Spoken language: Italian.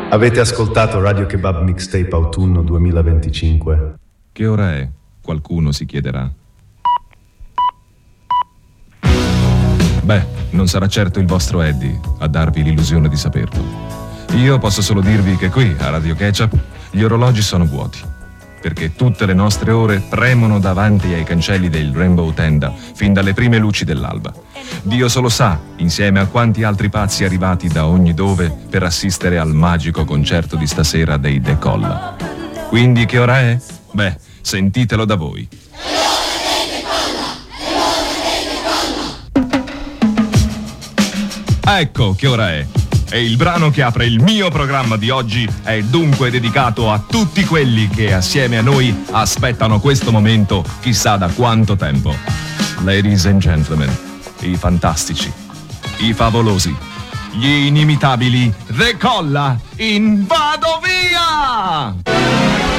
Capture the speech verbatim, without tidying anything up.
Avete ascoltato Radio Kebab Mixtape Autunno duemilaventicinque. Che ora è? Qualcuno si chiederà. Beh, non sarà certo il vostro Eddie a darvi l'illusione di saperlo. Io posso solo dirvi che qui, a Radio Ketchup, gli orologi sono vuoti, perché tutte le nostre ore premono davanti ai cancelli del Rainbow Tenda fin dalle prime luci dell'alba. Dio solo sa, insieme a quanti altri pazzi arrivati da ogni dove per assistere al magico concerto di stasera dei Decolla. Quindi che ora è? Beh, sentitelo da voi. Ecco che ora è. E il brano che apre il mio programma di oggi è dunque dedicato a tutti quelli che assieme a noi aspettano questo momento chissà da quanto tempo. Ladies and gentlemen, i fantastici, i favolosi, gli inimitabili Decolla in Vado Via!